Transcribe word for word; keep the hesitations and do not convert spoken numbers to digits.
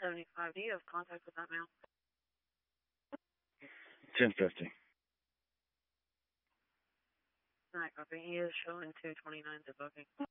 seventy-five. Do you have contact with that male? ten fifty. Alright, copy. He is showing two twenty-nine to booking.